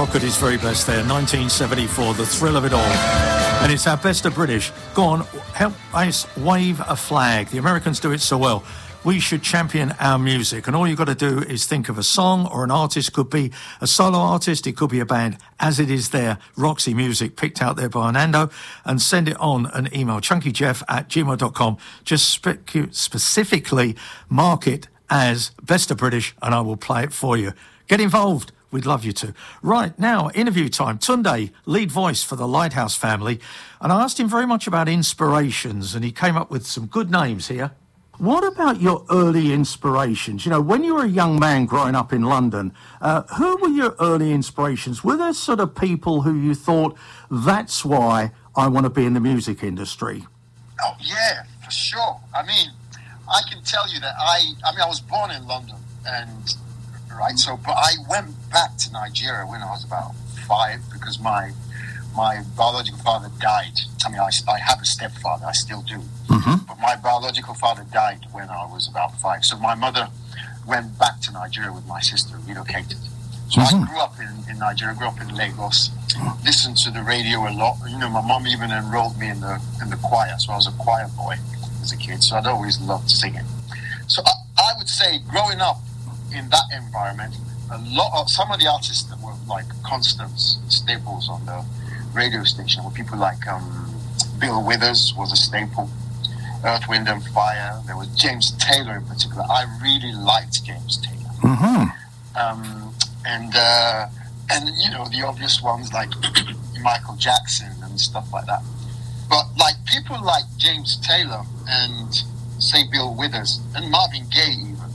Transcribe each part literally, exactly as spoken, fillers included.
rock at his very best there, nineteen seventy-four, the thrill of it all. And it's our best of British. Go on, help us wave a flag. The Americans do it so well. We should champion our music. And all you've got to do is think of a song or an artist. Could be a solo artist, it could be a band, as it is there, Roxy Music, picked out there by Nando, and send it on an email, chunkyjeff at gmail dot com. Just spe- specifically mark it as Best of British, and I will play it for you. Get involved. We'd love you to. Right, now, interview time. Tunde, lead voice for the Lighthouse family. And I asked him very much about inspirations, and he came up with some good names here. What about your early inspirations? You know, when you were a young man growing up in London, uh, who were your early inspirations? Were there sort of people who you thought, that's why I want to be in the music industry? Oh, yeah, for sure. I mean, I can tell you that I, I mean, I was born in London, and, right, so, but I went back to Nigeria when I was about five because my my biological father died. I mean, I, I have a stepfather, I still do. Mm-hmm. But my biological father died when I was about five. So my mother went back to Nigeria with my sister, relocated. So mm-hmm. I grew up in, in Nigeria, grew up in Lagos, listened to the radio a lot. You know, my mom even enrolled me in the in the choir, so I was a choir boy as a kid. So I'd always loved singing. So I, I would say growing up in that environment, a lot of some of the artists that were like constant staples on the radio station were people like um, Bill Withers was a staple, Earth, Wind and Fire. There was James Taylor in particular. I really liked James Taylor. Mm-hmm. Um, and uh, and you know the obvious ones like Michael Jackson and stuff like that. But like people like James Taylor and say Bill Withers and Marvin Gaye even,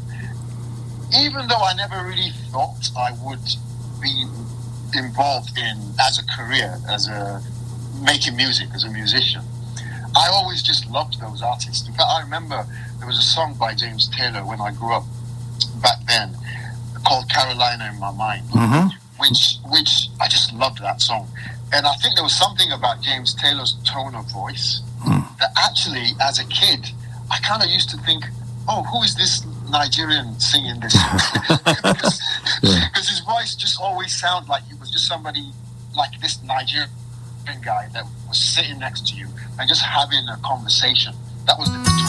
even though I never really thought I would be involved in as a career, as a making music, as a musician, I always just loved those artists. In fact, I remember there was a song by James Taylor when I grew up back then called Carolina in My Mind, mm-hmm. which which I just loved that song. And I think there was something about James Taylor's tone of voice mm. that actually, as a kid, I kind of used to think, oh, who is this Nigerian singing this? Because yeah. his voice just always sounded like he was just somebody like this Nigerian guy that was sitting next to you and just having a conversation. That was the